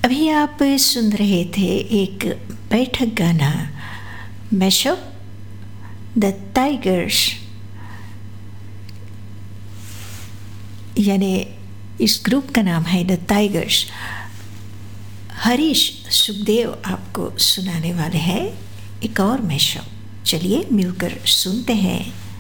अभी आप सुन रहे थे एक बैठक गाना मैशअप द टाइगर्स, यानी इस ग्रुप का नाम है द टाइगर्स। हरीश सुखदेव आपको सुनाने वाले हैं एक और मैशअप। चलिए मिलकर सुनते हैं।